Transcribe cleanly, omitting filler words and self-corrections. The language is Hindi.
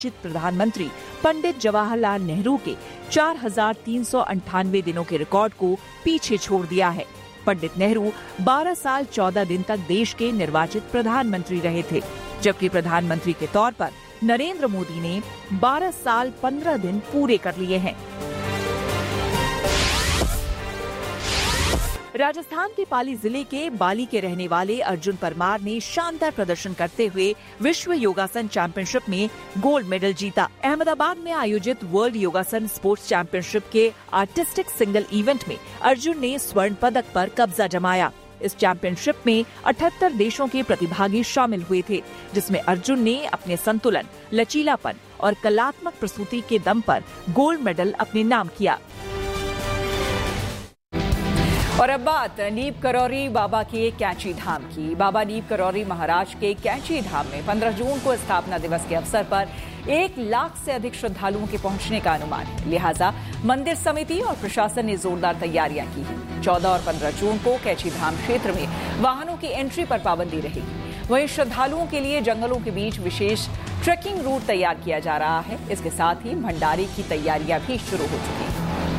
प्रधानमंत्री पंडित जवाहरलाल नेहरू के 4,398 दिनों के रिकॉर्ड को पीछे छोड़ दिया है। पंडित नेहरू 12 साल 14 दिन तक देश के निर्वाचित प्रधानमंत्री रहे थे, जबकि प्रधानमंत्री के तौर पर नरेंद्र मोदी ने 12 साल 15 दिन पूरे कर लिए हैं। राजस्थान के पाली जिले के बाली के रहने वाले अर्जुन परमार ने शानदार प्रदर्शन करते हुए विश्व योगासन चैंपियनशिप में गोल्ड मेडल जीता। अहमदाबाद में आयोजित वर्ल्ड योगासन स्पोर्ट्स चैंपियनशिप के आर्टिस्टिक सिंगल इवेंट में अर्जुन ने स्वर्ण पदक पर कब्जा जमाया। इस चैंपियनशिप में 78 देशों के प्रतिभागी शामिल हुए थे, जिसमें अर्जुन ने अपने संतुलन, लचीलापन और कलात्मक प्रस्तुति के दम पर गोल्ड मेडल अपने नाम किया। और अब बात नीम करौरी बाबा के कैंची धाम की। बाबा नीम करौरी महाराज के कैंची धाम में 15 जून को स्थापना दिवस के अवसर पर 1 लाख से अधिक श्रद्धालुओं के पहुंचने का अनुमान है। लिहाजा मंदिर समिति और प्रशासन ने जोरदार तैयारियां की हैं। 14 और 15 जून को कैंची धाम क्षेत्र में वाहनों की एंट्री पर पाबंदी रहेगी। वहीं श्रद्धालुओं के लिए जंगलों के बीच विशेष ट्रेकिंग रूट तैयार किया जा रहा है। इसके साथ ही भंडारे की तैयारियां भी शुरू हो चुकी हैं।